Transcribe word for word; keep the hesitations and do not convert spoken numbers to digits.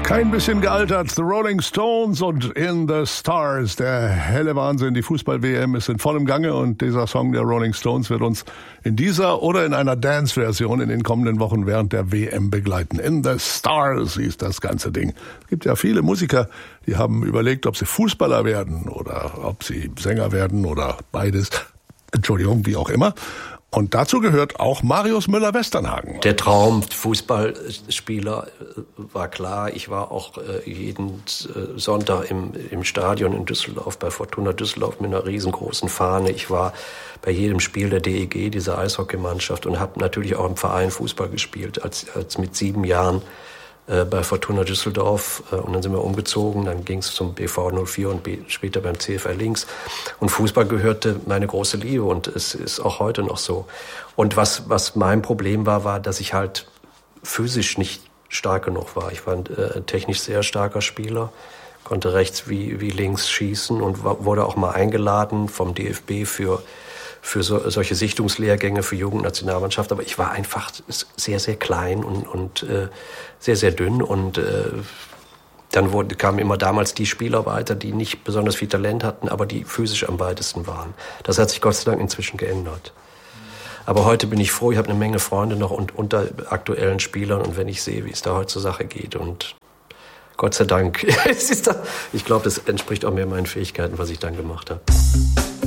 Kein bisschen gealtert, The Rolling Stones und In the Stars, der helle Wahnsinn. Die Fußball-W M ist in vollem Gange und dieser Song der Rolling Stones wird uns in dieser oder in einer Dance-Version in den kommenden Wochen während der W M begleiten. In the Stars hieß das ganze Ding. Es gibt ja viele Musiker, die haben überlegt, ob sie Fußballer werden oder ob sie Sänger werden oder beides. Entschuldigung, wie auch immer. Und dazu gehört auch Marius Müller-Westernhagen. Der Traum Fußballspieler war klar. Ich war auch jeden Sonntag im, im Stadion in Düsseldorf, bei Fortuna Düsseldorf mit einer riesengroßen Fahne. Ich war bei jedem Spiel der D E G, dieser Eishockeymannschaft, und habe natürlich auch im Verein Fußball gespielt, als, als mit sieben Jahren bei Fortuna Düsseldorf, und dann sind wir umgezogen, dann ging es zum B V null vier und B, später beim C F R Links, und Fußball gehörte meine große Liebe und es ist auch heute noch so. Und was, was mein Problem war, war, dass ich halt physisch nicht stark genug war. Ich war ein äh, technisch sehr starker Spieler, konnte rechts wie, wie links schießen und war, wurde auch mal eingeladen vom D F B für für so, solche Sichtungslehrgänge für Jugendnationalmannschaft, aber ich war einfach sehr, sehr klein und, und äh, sehr, sehr dünn und äh, dann wurde, kamen immer damals die Spieler weiter, die nicht besonders viel Talent hatten, aber die physisch am weitesten waren. Das hat sich Gott sei Dank inzwischen geändert. Aber heute bin ich froh, ich habe eine Menge Freunde noch und, unter aktuellen Spielern, und wenn ich sehe, wie es da heute zur Sache geht, und Gott sei Dank, es ist da, ich glaube, das entspricht auch mehr meinen Fähigkeiten, was ich dann gemacht habe.